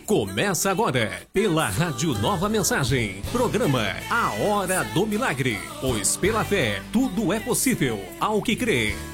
Começa agora, pela Rádio Nova Mensagem, programa A Hora do Milagre, pois pela fé tudo é possível ao que crê.